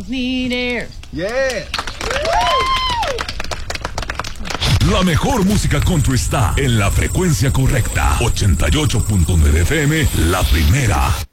Need air. Yeah. La mejor música country está en la frecuencia correcta. 88.9 FM, la primera.